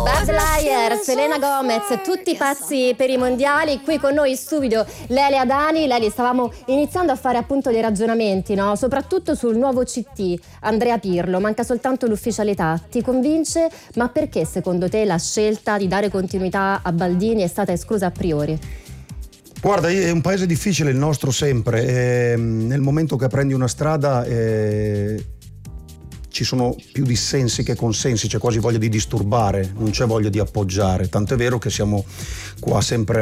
Bad Liar, Selena Gomez, tutti pazzi per i mondiali. Qui con noi in studio Lele Adani. Lele, stavamo iniziando a fare appunto dei ragionamenti, no? Soprattutto sul nuovo CT, Andrea Pirlo. Manca soltanto l'ufficialità. Ti convince? Ma perché secondo te la scelta di dare continuità a Baldini è stata esclusa a priori? Guarda, è un paese difficile il nostro sempre. Nel momento che prendi una strada ci sono più dissensi che consensi, c'è quasi voglia di disturbare, non c'è voglia di appoggiare, tant'è vero che siamo qua sempre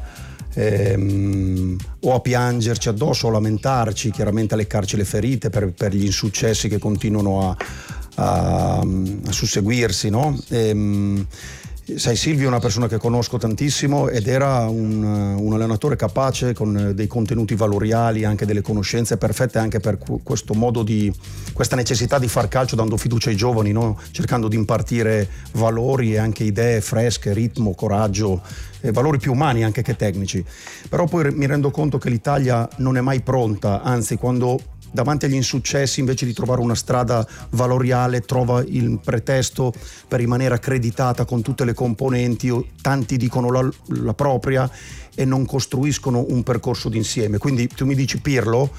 o a piangerci addosso o a lamentarci, chiaramente a leccarci le ferite per gli insuccessi che continuano a susseguirsi, no? Sai, Silvio è una persona che conosco tantissimo ed era un allenatore capace, con dei contenuti valoriali, anche delle conoscenze perfette anche per questo modo questa necessità di far calcio, dando fiducia ai giovani, no? Cercando di impartire valori e anche idee fresche, ritmo, coraggio, valori più umani anche che tecnici. Però poi mi rendo conto che l'Italia non è mai pronta, anzi quando davanti agli insuccessi, invece di trovare una strada valoriale, trova il pretesto per rimanere accreditata con tutte le componenti, tanti dicono la propria e non costruiscono un percorso d'insieme. Quindi tu mi dici Pirlo,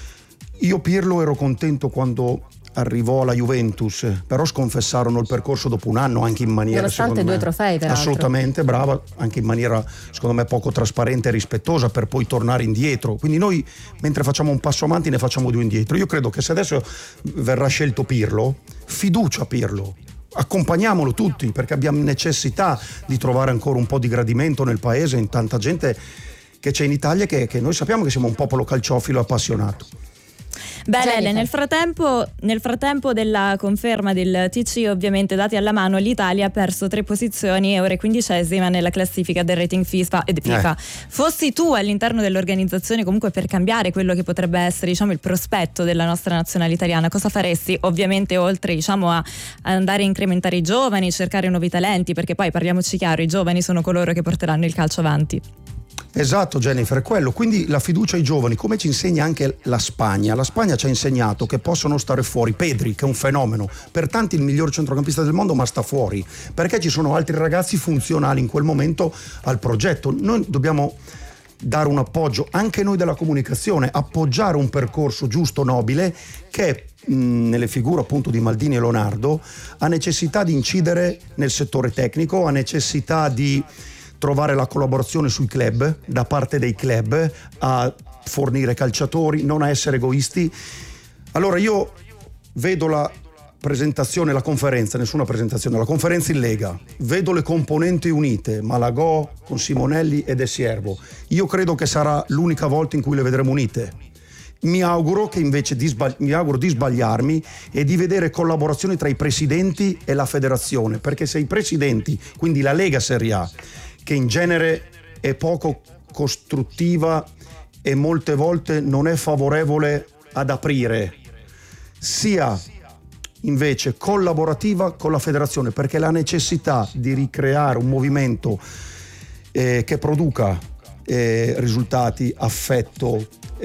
io Pirlo ero contento quando arrivò alla Juventus, però sconfessarono il percorso dopo un anno, anche in maniera, nonostante 2 trofei peraltro. Assolutamente, brava, anche in maniera secondo me poco trasparente e rispettosa, per poi tornare indietro. Quindi noi, mentre facciamo un passo avanti, ne facciamo 2 indietro. Io credo che se adesso verrà scelto Pirlo, fiducia Pirlo, accompagniamolo tutti, perché abbiamo necessità di trovare ancora un po' di gradimento nel paese, in tanta gente che c'è in Italia, che noi sappiamo che siamo un popolo calciofilo appassionato. Beh, Lele, nel frattempo della conferma del TC, ovviamente dati alla mano, l'Italia ha perso 3 posizioni e ora è 15ª nella classifica del rating FIFA. Fossi tu all'interno dell'organizzazione, comunque, per cambiare quello che potrebbe essere, diciamo, il prospetto della nostra nazionale italiana, cosa faresti? Ovviamente oltre, diciamo, a andare a incrementare i giovani, cercare nuovi talenti, perché poi, parliamoci chiaro, i giovani sono coloro che porteranno il calcio avanti. Esatto, Jennifer, è quello. Quindi la fiducia ai giovani, come ci insegna anche la Spagna. La Spagna ci ha insegnato che possono stare fuori. Pedri, che è un fenomeno, per tanti il miglior centrocampista del mondo, ma sta fuori perché ci sono altri ragazzi funzionali in quel momento al progetto. Noi dobbiamo dare un appoggio, anche noi della comunicazione, appoggiare un percorso giusto, nobile, che nelle figure appunto di Maldini e Leonardo ha necessità di incidere nel settore tecnico, ha necessità di trovare la collaborazione sui club, da parte dei club, a fornire calciatori, non a essere egoisti. Allora io vedo la presentazione, la conferenza, nessuna presentazione, la conferenza in Lega, vedo le componenti unite, Malagò con Simonelli e De Siervo. Io credo che sarà l'unica volta in cui le vedremo unite. Mi auguro che invece di sbagliarmi e di vedere collaborazioni tra i presidenti e la federazione, perché se i presidenti, quindi la Lega Serie A, che in genere è poco costruttiva e molte volte non è favorevole ad aprire, sia invece collaborativa con la federazione, perché la necessità di ricreare un movimento che produca risultati, affetto,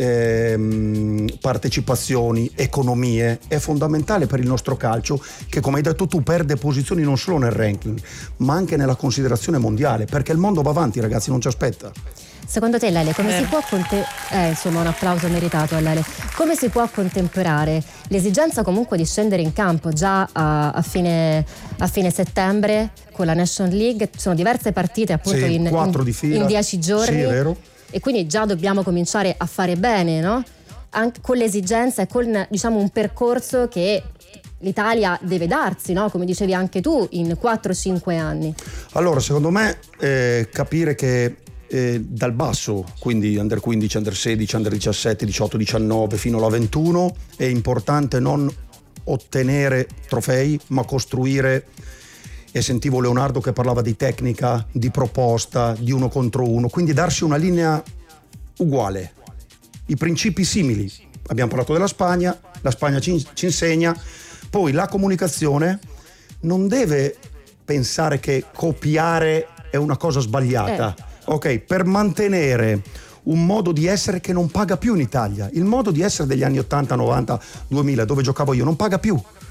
partecipazioni, economie è fondamentale per il nostro calcio, che, come hai detto tu, perde posizioni non solo nel ranking ma anche nella considerazione mondiale, perché il mondo va avanti, ragazzi, non ci aspetta. Secondo te, Lele, come si può insomma, un applauso meritato a Lele. Come si può contemperare l'esigenza comunque di scendere in campo già a fine settembre con la National League? Ci sono diverse partite appunto in 4 di fila, in 10 giorni. Sì, è vero. E quindi già dobbiamo cominciare a fare bene, no? Anche con l'esigenza e con, diciamo, un percorso che l'Italia deve darsi, no? Come dicevi anche tu, in 4-5 anni. Allora, secondo me capire che dal basso, quindi under 15, under 16, under 17, 18, 19 fino alla 21, è importante non ottenere trofei ma costruire. E sentivo Leonardo che parlava di tecnica, di proposta, di 1 contro 1, quindi darsi una linea uguale, i principi simili. Abbiamo parlato della Spagna, la Spagna ci insegna. Poi la comunicazione non deve pensare che copiare è una cosa sbagliata. Ok, per mantenere un modo di essere che non paga più in Italia. Il modo di essere degli anni 80, 90, 2000, dove giocavo io, non paga più.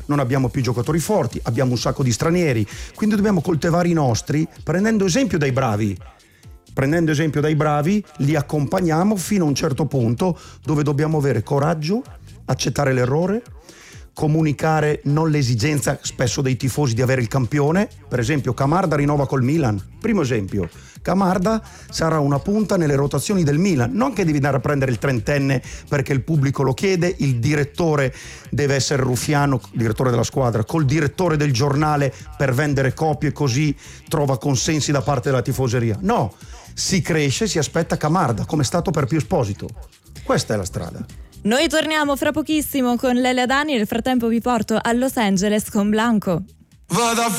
non abbiamo più giocatori forti, abbiamo un sacco di stranieri, quindi dobbiamo coltivare i nostri prendendo esempio dai bravi. Prendendo esempio dai bravi, li accompagniamo fino a un certo punto dove dobbiamo avere coraggio, accettare l'errore, comunicare non l'esigenza spesso dei tifosi di avere il campione. Per esempio Camarda rinnova col Milan, primo esempio. Camarda sarà una punta nelle rotazioni del Milan, non che devi andare a prendere il trentenne perché il pubblico lo chiede, il direttore deve essere ruffiano, direttore della squadra, col direttore del giornale per vendere copie così trova consensi da parte della tifoseria. No, si cresce, si aspetta Camarda, come è stato per Pio Esposito. Questa è la strada. Noi torniamo fra pochissimo con Lele Adani, nel frattempo vi porto a Los Angeles con Blanco.